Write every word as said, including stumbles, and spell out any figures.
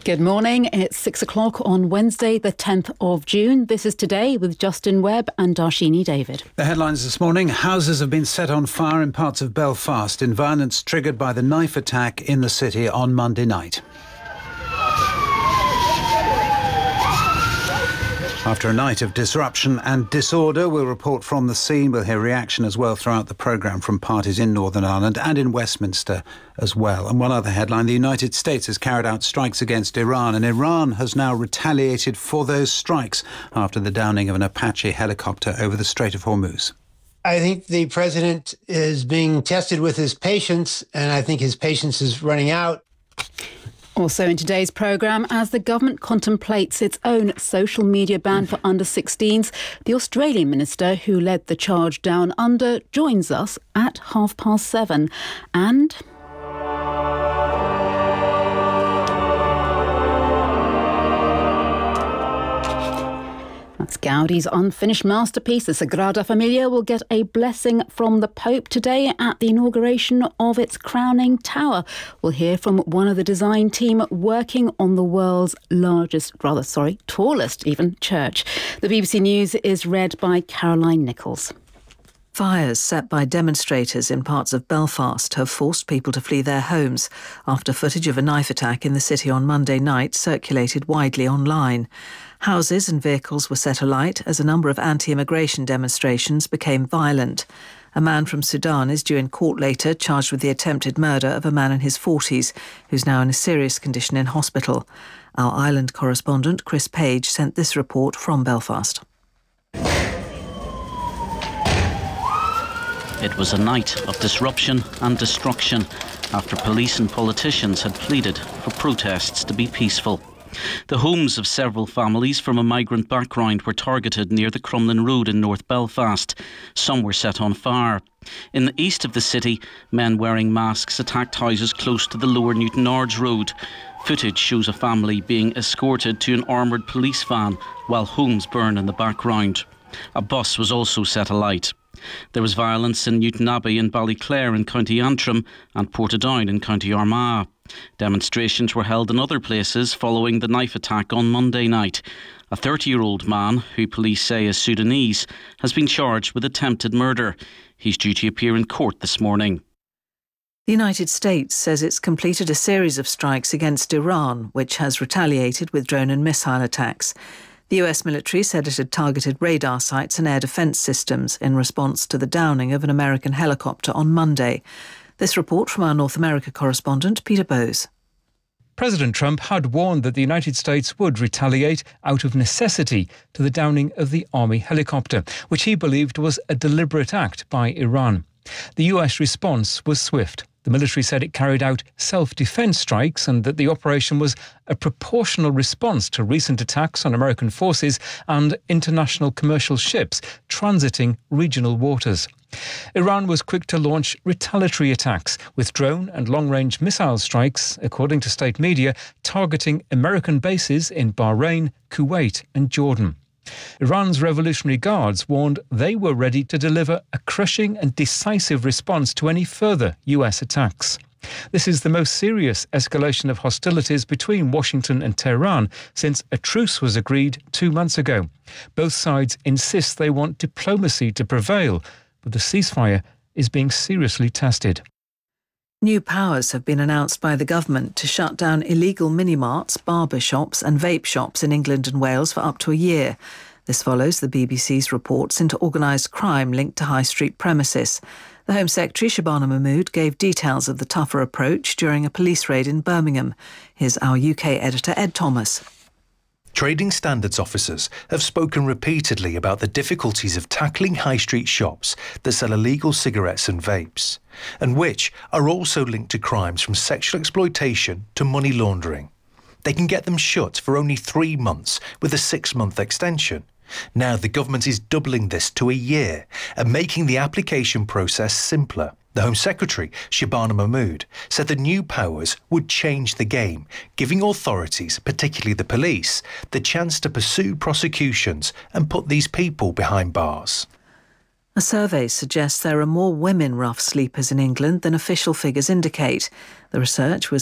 Good morning. It's six o'clock on Wednesday, the tenth of June. This is Today with Justin Webb and Darshini David. The headlines this morning: houses have been set on fire in parts of Belfast in violence triggered by the knife attack in the city on Monday night. After a night of disruption and disorder, we'll report from the scene. We'll hear reaction as well throughout the programme from parties in Northern Ireland and in Westminster as well. And one other headline: the United States has carried out strikes against Iran, and Iran has now retaliated for those strikes after the downing of an Apache helicopter over the Strait of Hormuz. I think the president is being tested with his patience, and I think his patience is running out. Also in today's programme, as the government contemplates its own social media ban for under sixteens, the Australian minister who led the charge down under joins us at half past seven. And that's Gaudi's unfinished masterpiece. The Sagrada Familia will get a blessing from the Pope today at the inauguration of its crowning tower. We'll hear from one of the design team working on the world's largest, rather, sorry, tallest even, church. The B B C News is read by Caroline Nichols. Fires set by demonstrators in parts of Belfast have forced people to flee their homes after footage of a knife attack in the city on Monday night circulated widely online. Houses and vehicles were set alight as a number of anti-immigration demonstrations became violent. A man from Sudan is due in court later, charged with the attempted murder of a man in his forties, who's now in a serious condition in hospital. Our island correspondent, Chris Page, sent this report from Belfast. It was a night of disruption and destruction after police and politicians had pleaded for protests to be peaceful. The homes of several families from a migrant background were targeted near the Crumlin Road in North Belfast. Some were set on fire. In the east of the city, men wearing masks attacked houses close to the Lower Newton Ards Road. Footage shows a family being escorted to an armoured police van while homes burn in the background. A bus was also set alight. There was violence in Newtonabbey and Ballyclare in County Antrim and Portadown in County Armagh. Demonstrations were held in other places following the knife attack on Monday night. A thirty-year-old man, who police say is Sudanese, has been charged with attempted murder. He's due to appear in court this morning. The United States says it's completed a series of strikes against Iran, which has retaliated with drone and missile attacks. The U S military said it had targeted radar sites and air defence systems in response to the downing of an American helicopter on Monday. This report from our North America correspondent, Peter Bowes. President Trump had warned that the United States would retaliate out of necessity to the downing of the Army helicopter, which he believed was a deliberate act by Iran. The U S response was swift. The military said it carried out self-defence strikes and that the operation was a proportional response to recent attacks on American forces and international commercial ships transiting regional waters. Iran was quick to launch retaliatory attacks with drone and long-range missile strikes, according to state media, targeting American bases in Bahrain, Kuwait and Jordan. Iran's Revolutionary Guards warned they were ready to deliver a crushing and decisive response to any further U S attacks. This is the most serious escalation of hostilities between Washington and Tehran since a truce was agreed two months ago. Both sides insist they want diplomacy to prevail, but the ceasefire is being seriously tested. New powers have been announced by the government to shut down illegal mini-marts, barber shops and vape shops in England and Wales for up to a year. This follows the B B C's reports into organised crime linked to high street premises. The Home Secretary, Shabana Mahmood, gave details of the tougher approach during a police raid in Birmingham. Here's our U K editor, Ed Thomas. Trading standards officers have spoken repeatedly about the difficulties of tackling high street shops that sell illegal cigarettes and vapes, and which are also linked to crimes from sexual exploitation to money laundering. They can get them shut for only three months with a six-month extension. Now the government is doubling this to a year and making the application process simpler. The Home Secretary, Shabana Mahmood, said the new powers would change the game, giving authorities, particularly the police, the chance to pursue prosecutions and put these people behind bars. A survey suggests there are more women rough sleepers in England than official figures indicate. The research was